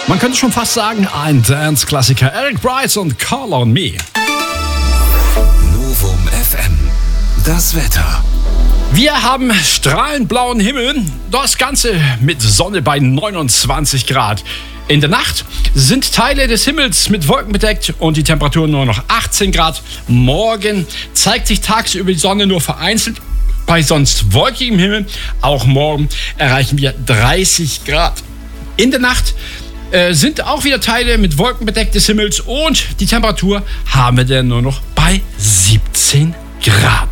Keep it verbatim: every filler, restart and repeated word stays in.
Man könnte schon fast sagen, ein Dance-Klassiker. Eric Brides und Call on Me. Novum F M. Das Wetter. Wir haben strahlend blauen Himmel. Das Ganze mit Sonne bei neunundzwanzig Grad. In der Nacht sind Teile des Himmels mit Wolken bedeckt und die Temperatur nur noch achtzehn Grad. Morgen zeigt sich tagsüber die Sonne nur vereinzelt bei sonst wolkigem Himmel. Auch morgen erreichen wir dreißig Grad. In der Nacht äh, sind auch wieder Teile mit Wolken bedeckt des Himmels und die Temperatur haben wir dann nur noch bei siebzehn Grad.